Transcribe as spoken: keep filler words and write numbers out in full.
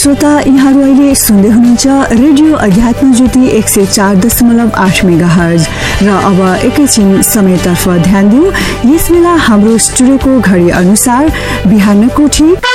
श्रोता, यहाँहरू अहिले सुन्दै हुनुहुन्छ रेडियो अध्यात्म ज्योति एक सय चार दशमलव आठ मेगा हर्ज। र अब एकैछिन समयतर्फ ध्यान दिउँ। यस बेला हाम्रो स्टुडियोको घडी अनुसार बिहानको ठीक